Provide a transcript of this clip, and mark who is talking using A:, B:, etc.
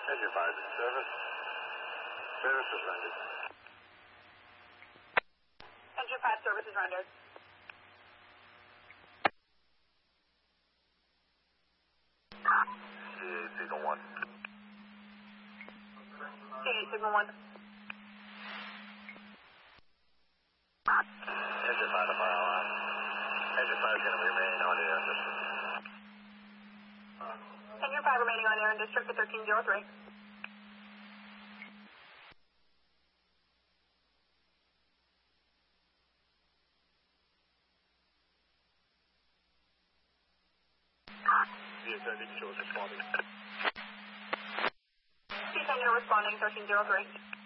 A: Engine 5 in service. Service is rendered.
B: Engine 5 service is rendered.
A: C8 signal 1.
B: C8 signal 1.
A: Engine 5 to fire alarm. Engine 5 is going to remain on air in district.
B: Engine 5 remaining on air in district at 1303.
A: CSND shows responding.
B: CSN, you're responding 1303.